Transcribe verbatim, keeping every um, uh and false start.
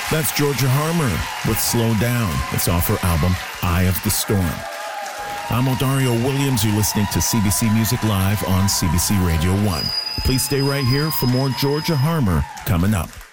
That's Georgia Harmer with Slow Down. It's off her album, Eye of the Storm. I'm Odario Williams. You're listening to C B C Music Live on C B C Radio one. Please stay right here for more Georgia Harmer coming up.